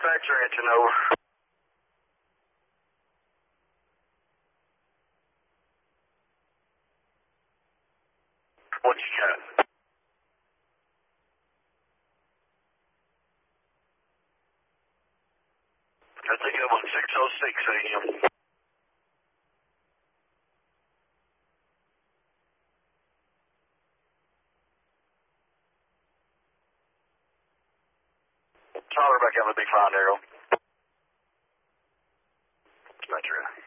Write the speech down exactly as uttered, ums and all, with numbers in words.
Dispatcher engine over. What you got? I think it was six oh six A M. Tyler back out with the big fine arrow. Dispatcher.